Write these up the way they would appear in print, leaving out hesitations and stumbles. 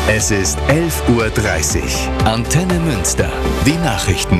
Es ist 11:30 Uhr. Antenne Münster. Die Nachrichten.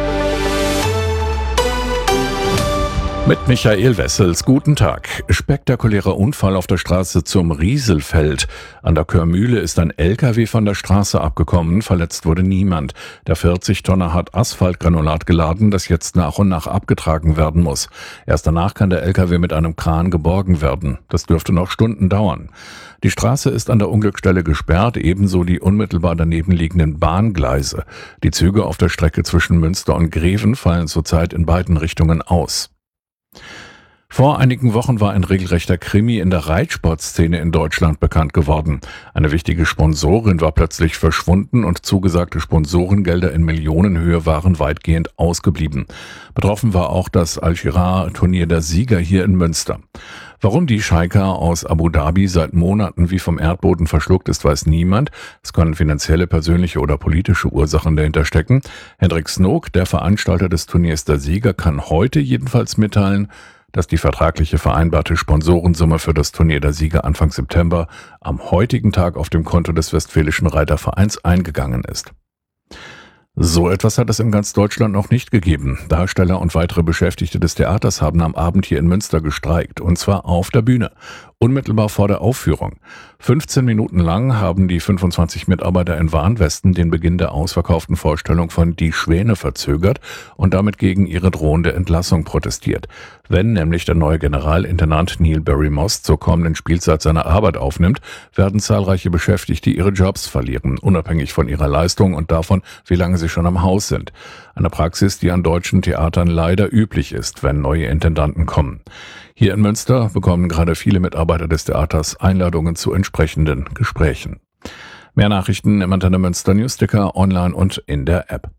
Mit Michael Wessels, guten Tag. Spektakulärer Unfall auf der Straße zum Rieselfeld. An der Körmühle ist ein LKW von der Straße abgekommen, verletzt wurde niemand. Der 40-Tonner hat Asphaltgranulat geladen, das jetzt nach und nach abgetragen werden muss. Erst danach kann der LKW mit einem Kran geborgen werden. Das dürfte noch Stunden dauern. Die Straße ist an der Unglücksstelle gesperrt, ebenso die unmittelbar daneben liegenden Bahngleise. Die Züge auf der Strecke zwischen Münster und Greven fallen zurzeit in beiden Richtungen aus. Vor einigen Wochen war ein regelrechter Krimi in der Reitsportszene in Deutschland bekannt geworden. Eine wichtige Sponsorin war plötzlich verschwunden und zugesagte Sponsorengelder in Millionenhöhe waren weitgehend ausgeblieben. Betroffen war auch das Al-Shirah-Turnier der Sieger hier in Münster. Warum die Sheikha aus Abu Dhabi seit Monaten wie vom Erdboden verschluckt ist, weiß niemand. Es können finanzielle, persönliche oder politische Ursachen dahinter stecken. Hendrik Snook, der Veranstalter des Turniers der Sieger, kann heute jedenfalls mitteilen, dass die vertragliche vereinbarte Sponsorensumme für das Turnier der Sieger Anfang September am heutigen Tag auf dem Konto des Westfälischen Reitervereins eingegangen ist. So etwas hat es in ganz Deutschland noch nicht gegeben. Darsteller und weitere Beschäftigte des Theaters haben am Abend hier in Münster gestreikt, und zwar auf der Bühne, unmittelbar vor der Aufführung. 15 Minuten lang haben die 25 Mitarbeiter in Warnwesten den Beginn der ausverkauften Vorstellung von Die Schwäne verzögert und damit gegen ihre drohende Entlassung protestiert. Wenn nämlich der neue Generalintendant Neil Barrymore zur kommenden Spielzeit seine Arbeit aufnimmt, werden zahlreiche Beschäftigte ihre Jobs verlieren, unabhängig von ihrer Leistung und davon, wie lange sie schon am Haus sind. Eine Praxis, die an deutschen Theatern leider üblich ist, wenn neue Intendanten kommen. Hier in Münster bekommen gerade viele Mitarbeiter des Theaters Einladungen zu entsprechenden Gesprächen. Mehr Nachrichten im Antenne Münster Newsticker, online und in der App.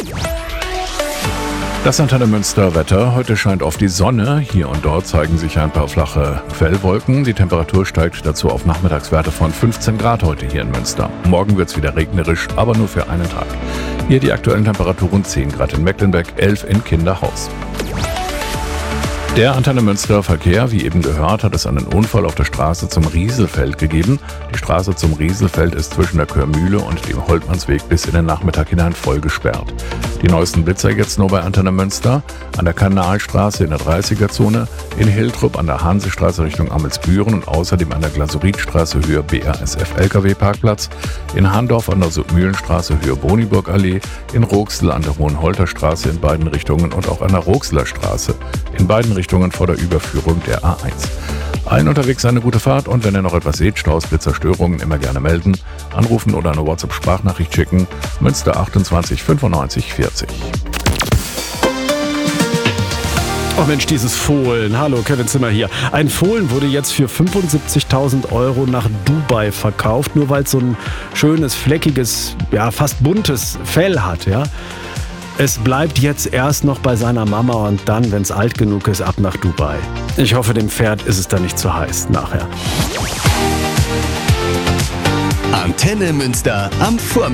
Das Antenne Münster Wetter. Heute scheint oft die Sonne. Hier und dort zeigen sich ein paar flache Quellwolken. Die Temperatur steigt dazu auf Nachmittagswerte von 15 Grad heute hier in Münster. Morgen wird es wieder regnerisch, aber nur für einen Tag. Hier die aktuellen Temperaturen: 10 Grad in Mecklenburg, 11 in Kinderhaus. Der Antenne Münster Verkehr, wie eben gehört, hat es einen Unfall auf der Straße zum Rieselfeld gegeben. Die Straße zum Rieselfeld ist zwischen der Körmühle und dem Holtmannsweg bis in den Nachmittag hinein voll gesperrt. Die neuesten Blitzer jetzt nur bei Antenne Münster, an der Kanalstraße in der 30er-Zone, in Hiltrup an der Hansestraße Richtung Amelsbüren und außerdem an der Glasuritstraße Höhe BASF-LKW-Parkplatz, in Handorf an der Südmühlenstraße Höhe Boniburg-Allee, in Roxel an der Hohenholterstraße in beiden Richtungen und auch an der Roxler Straße in beiden Richtungen vor der Überführung der A1. Allen unterwegs eine gute Fahrt, und wenn ihr noch etwas seht, Staus, Blitzer, Störungen, immer gerne melden, anrufen oder eine WhatsApp-Sprachnachricht schicken. Münster 28 95 40. Oh Mensch, dieses Fohlen. Hallo, Kevin Zimmer hier. Ein Fohlen wurde jetzt für 75.000 € nach Dubai verkauft, nur weil es so ein schönes, fleckiges, ja fast buntes Fell hat, ja. Es bleibt jetzt erst noch bei seiner Mama und dann, wenn es alt genug ist, ab nach Dubai. Ich hoffe, dem Pferd ist es dann nicht zu heiß nachher. Antenne Münster am Vormittag.